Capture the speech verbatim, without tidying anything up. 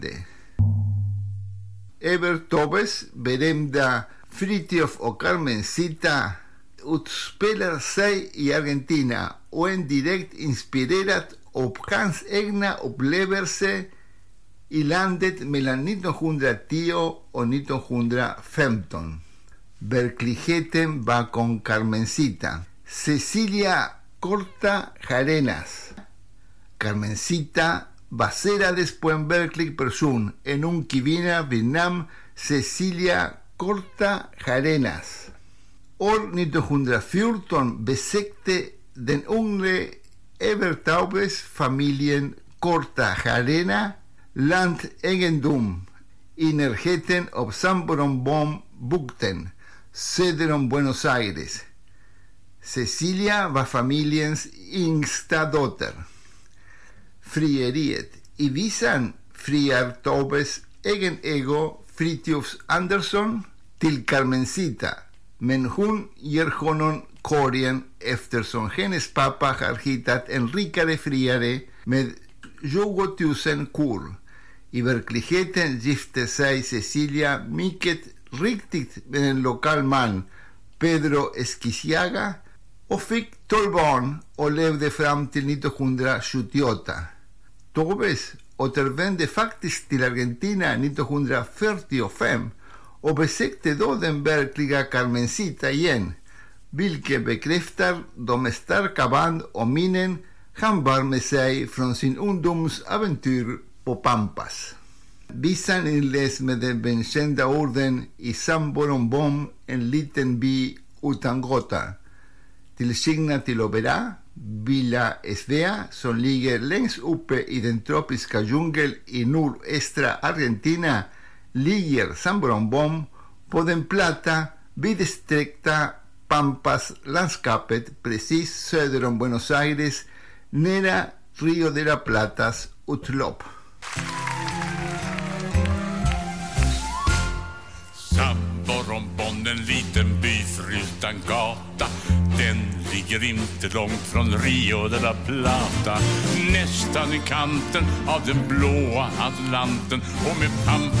Evert Taubes berömda Fritiof och Carmencita utspelar sig i Argentina och är direkt inspirerad av hans egna upplevelser i landet mellan nittonhundratio och nittonhundrafemton. Verkligheten bakom Carmencita. Cecilia Corta Arenas. Carmencita baserades på en verklig person, en ung kvinna vid namn Cecilia Corta Arenas. År nittonhundrafjorton besökte den unge Evert Taubes familjen Corta Arena landegendom i närheten av San Borondón-bukten söder om Buenos Aires. Cecilia var familjens yngsta dotter. Frieriet. I visan friar Taubes egen ego Fritiof Andersson till Carmencita, men hon ger honom korgen eftersom hennes pappa har hittat en rikare friare med tjugo tusen kor. I verkligheten gifte sig Cecilia mycket riktigt med en lokal man, Pedro Esquiciaga, och fick tolv barn och levde fram till nittonhundrasjuttioåtta. Taubes återvände faktiskt till Argentina nittonhundrafyrtiofem och besökte då den verkliga Carmencita igen, vilket bekräftar de starka band och minnen han bar med sig från sin ungdomsäventyr på Pampas. Visan inleds med den välkända orden i San Borondón, en liten by utan gata. Tillsigna till Oberá, Villa Svea, som ligger längst uppe i den tropiska djungeln i nordöstra Argentina, ligger San Borondón på den platta, vidsträckta Pampas-landskapet precis söder om Buenos Aires, nära Rio de la Platas utlopp. San Borondón, en liten by förutan gata. Den ligger inte långt från Rio de la Plata, nästan i kanten av den blåa Atlanten, och med Pampas